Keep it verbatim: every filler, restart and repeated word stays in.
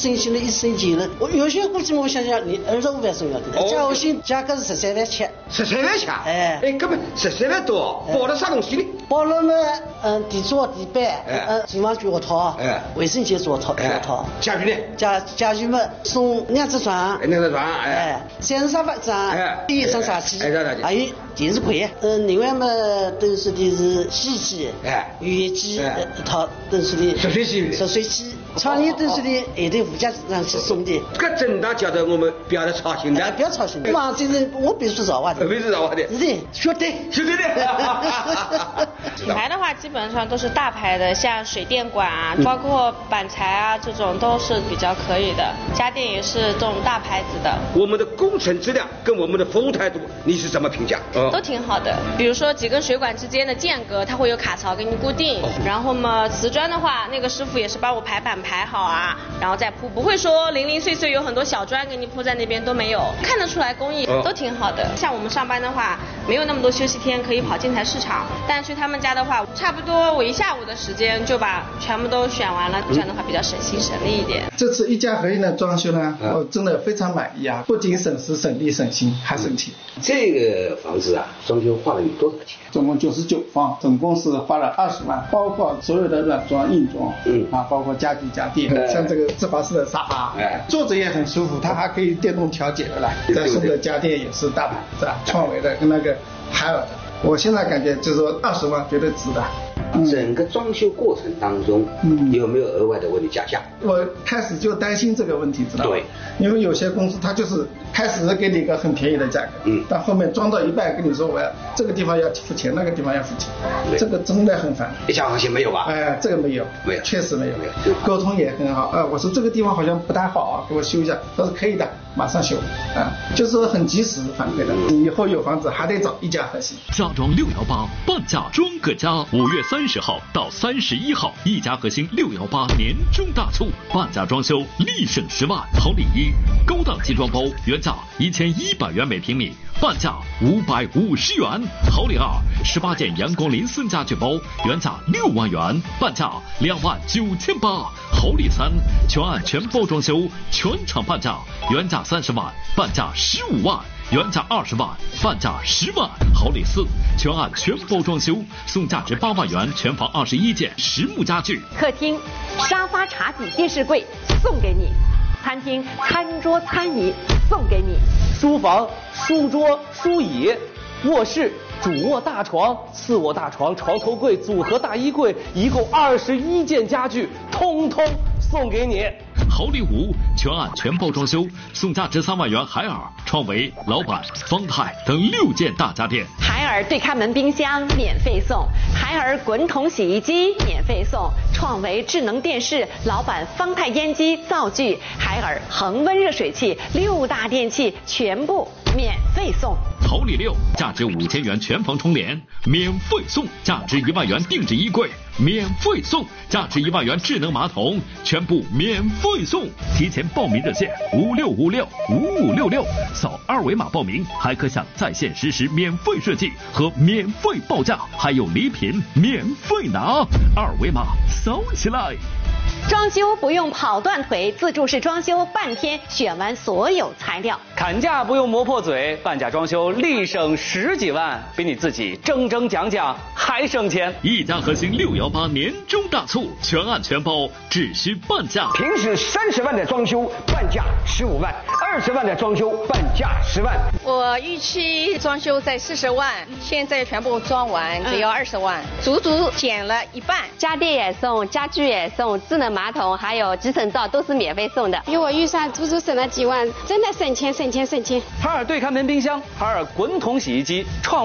省心了，一省钱了。我有些估计我想想，你二十五万送要的，价薪价格是十三万七。 十三万七？ 哎哎，根本十三万多，包了啥东西呢？ 包了呢，嗯，地砖、地板，嗯，厨房全套，哎，卫生间全套，全套。 家具呢？ 家家具嘛，送两只床， 两只床， 哎，三十沙发张，哎，一张茶几，还有电视柜，嗯，另外嘛，都是的是洗衣机，哎，浴机一套，都是的热水器， 热水器。创业都是的，一定附加上去送的。 这真的叫得我们不要操心的， 不要操心的。嘛，这是我必须绕话的， 必须绕话的。 是的，绝对， 绝对的。 品牌的话，基本上都是大牌的，像水电管啊，包括板材啊，这种都是比较可以的。家电也是这种大牌子的。 我们的工程质量跟我们的服务态度，你是怎么评价？ 都挺好的。比如说几根水管之间的间隔，它会有卡槽给你固定。然后嘛，瓷砖的话，那个师傅也是帮我排版。排好啊，然后再铺，不会说零零碎碎有很多小砖给你铺在那边都没有，看得出来工艺都挺好的。像我们上班的话，没有那么多休息天可以跑建材市场，但去他们家的话，差不多我一下午的时间就把全部都选完了，这样的话比较省心省力一点。 这次一家合一的装修呢，我真的非常满意啊，不仅省时省力省心还省钱。 这个房子啊，装修花了有多少钱？ 总共九十九方，总共是花了二十万，包括所有的软装、硬装，嗯啊，包括家具。家电，像这个芝华士的沙发，哎，坐着也很舒服，它还可以电动调节的啦。再送的家电也是大牌，是吧？创维的跟那个海尔的，我现在感觉就是说二十万绝对值的。 整个装修过程当中，嗯，有没有额外的为你加价？ 我开始就担心这个问题，知道吗？对，因为有些公司它就是开始给你一个很便宜的价格，嗯，但后面装到一半跟你说我要这个地方要付钱，那个地方要付钱，这个真的很烦。 一家行情没有吧？ 哎，这个没有， 没有， 确实没有，没有，沟通也很好。啊，我说这个地方好像不太好啊，给我修一下，他说可以的，马上修，啊，就是说很及时反馈的。以后有房子还得找一家核心。 家装六幺八，半价装个家，五月三十号到三十一号，一家核心六幺八年终大促，半价装修立省十万。好礼一，高档集装包原价一千一百元每平米，半价五百五十元。好礼二，十八件阳光林森家具包原价六万元，半价两万九千八。好礼三，全案全包装修，全场半价，原价三十万，半价十五万。原价二十万，半价十万。好礼四，全案全包装修，送价值八万元全房二十一件实木家具。 客厅沙发、茶几、电视柜送给你；餐厅餐桌、餐椅送给你； 书房书桌、书椅；卧室主卧大床、次卧大床、床头柜、组合大衣柜，一共二十一件家具，通通送给你。 好礼五，全案全包装修，送价值三万元海尔、创维、老板、方太等六件大家电。 海尔对开门冰箱免费送，海尔滚筒洗衣机免费送，创维智能电视、老板方太烟机灶具、海尔恒温热水器六大电器全部免费送。 好礼六，价值五千元全房窗帘免费送，价值一万元定制衣柜免费送，价值一万元智能马桶全部免费送。提前报名热线五六五六五五六六，扫二维码报名，还可享在线实时免费设计和免费报价，还有礼品免费拿。二维码扫起来。 装修不用跑断腿，自助式装修半天选完所有材料， 砍价不用磨破嘴，半价装修立省十几万，比你自己争争讲讲还省钱。 一家核心六幺八年终大促，全案全包，只需半价。 平时三十万的装修，半价十五万；二十万的装修，半价十万。 我预期装修在四十万，现在全部装完只要二十万，嗯、足足减了一半。 家电也送，家具也送，智能马桶还有集成灶都是免费送的。 比我预算足足省了几万，真的省钱省钱省钱。 海尔对开门冰箱，海尔滚筒洗衣机，创